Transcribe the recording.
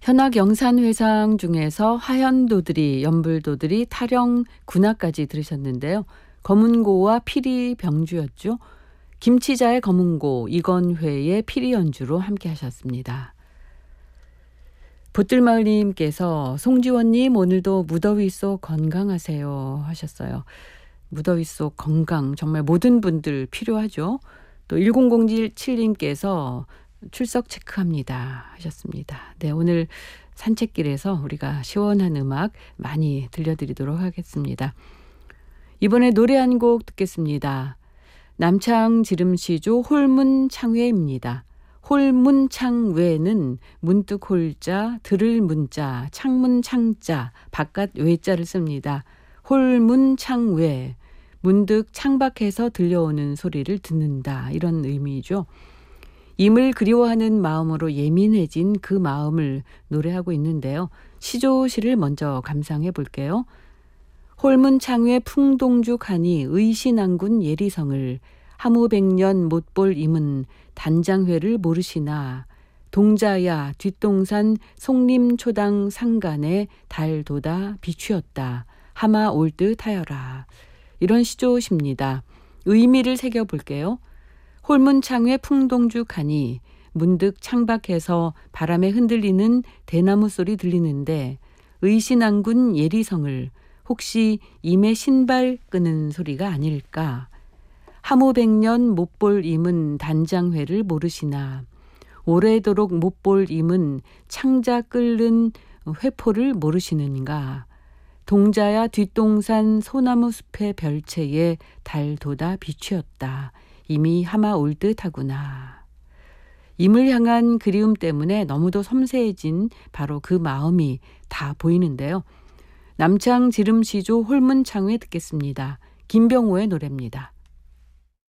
현악 영산회상 중에서 하현도들이, 연불도들이, 타령, 군악까지 들으셨는데요. 검은고와 피리 병주였죠. 김치자의 검은고, 이건회의 피리 연주로 함께 하셨습니다. 보뜰마을님께서 송지원님 오늘도 무더위 속 건강하세요 하셨어요. 무더위 속 건강 정말 모든 분들 필요하죠. 또 1007님께서 출석 체크합니다 하셨습니다. 네, 오늘 산책길에서 우리가 시원한 음악 많이 들려드리도록 하겠습니다. 이번에 노래 한 곡 듣겠습니다. 남창 지름시조 홀문창회입니다. 홀문창외는 문득 홀자, 들을 문자, 창문 창자, 바깥 외자를 씁니다. 홀문창외, 문득 창밖에서 들려오는 소리를 듣는다, 이런 의미죠. 임을 그리워하는 마음으로 예민해진 그 마음을 노래하고 있는데요. 시조시를 먼저 감상해 볼게요. 홀문창외 풍동죽하니 의신안군 예리성을 하무백년 못볼 임은 단장회를 모르시나 동자야 뒷동산 송림초당 상간에 달도다 비추었다 하마 올 듯 하여라. 이런 시조시입니다. 의미를 새겨볼게요. 홀문창외 풍동죽하니 문득 창밖에서 바람에 흔들리는 대나무 소리 들리는데 의신안군 예리성을 혹시 임의 신발 끄는 소리가 아닐까. 하무백년 못볼 임은 단장회를 모르시나 오래도록 못볼 임은 창자 끓는 회포를 모르시는가. 동자야 뒷동산 소나무 숲의 별채에 달도다 비추었다. 이미 하마 올 듯하구나. 임을 향한 그리움 때문에 너무도 섬세해진 바로 그 마음이 다 보이는데요. 남창 지름시조 홀문창회 듣겠습니다. 김병호의 노래입니다.